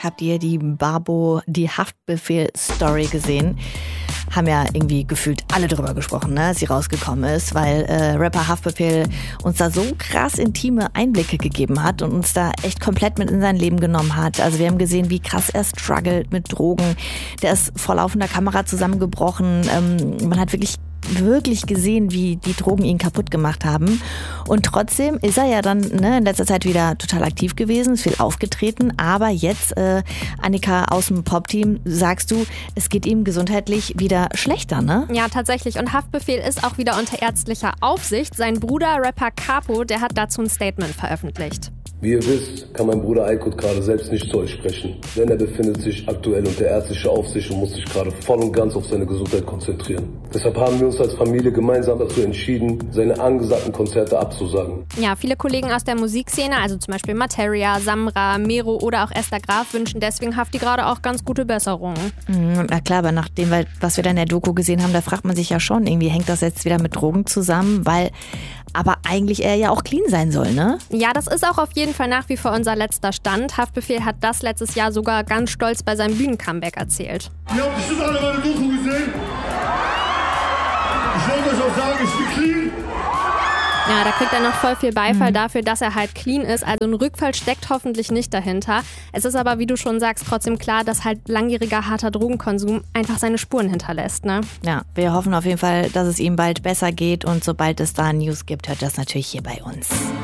habt ihr die Babo, die Haftbefehl-Story gesehen? Haben ja irgendwie gefühlt alle drüber gesprochen, ne, als sie rausgekommen ist, weil Rapper Haftbefehl uns da so krass intime Einblicke gegeben hat und uns da echt komplett mit in sein Leben genommen hat. Also wir haben gesehen, wie krass er struggelt mit Drogen. Der ist vor laufender Kamera zusammengebrochen. Man hat wirklich gesehen, wie die Drogen ihn kaputt gemacht haben. Und trotzdem ist er ja dann in letzter Zeit wieder total aktiv gewesen, ist viel aufgetreten. Aber jetzt, Annika aus dem Pop-Team, sagst du, es geht ihm gesundheitlich wieder schlechter, ne? Ja, tatsächlich. Und Haftbefehl ist auch wieder unter ärztlicher Aufsicht. Sein Bruder, Rapper Capo, der hat dazu ein Statement veröffentlicht. Wie ihr wisst, kann mein Bruder Aykut gerade selbst nicht zu euch sprechen, denn er befindet sich aktuell unter ärztlicher Aufsicht und muss sich gerade voll und ganz auf seine Gesundheit konzentrieren. Deshalb haben wir uns als Familie gemeinsam dazu entschieden, seine angesagten Konzerte abzusagen. Ja, viele Kollegen aus der Musikszene, also zum Beispiel Materia, Samra, Mero oder auch Esther Graf, wünschen deswegen Hafti gerade auch ganz gute Besserung. Na klar, aber nach dem, was wir da in der Doku gesehen haben, da fragt man sich ja schon, irgendwie hängt das jetzt wieder mit Drogen zusammen, weil aber eigentlich er ja auch clean sein soll, ne? Ja, das ist auch auf jeden Fall nach wie vor unser letzter Stand. Haftbefehl hat das letztes Jahr sogar ganz stolz bei seinem Bühnencomeback erzählt. Ihr habt bestimmt alle meine Doku gesehen. Ich wollte euch auch sagen, ich bin clean. Ja, da kriegt er noch voll viel Beifall dafür, dass er halt clean ist. Also ein Rückfall steckt hoffentlich nicht dahinter. Es ist aber, wie du schon sagst, trotzdem klar, dass halt langjähriger harter Drogenkonsum einfach seine Spuren hinterlässt, ne? Ja, wir hoffen auf jeden Fall, dass es ihm bald besser geht und sobald es da News gibt, hört das natürlich hier bei uns.